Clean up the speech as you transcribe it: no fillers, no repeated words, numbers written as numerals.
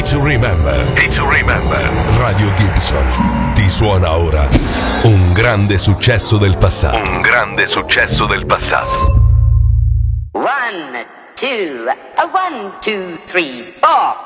to remember. Day to remember. Radio Gibson ti suona ora un grande successo del passato. Un grande successo del passato. 1, 2, 1, 2, 3, 4.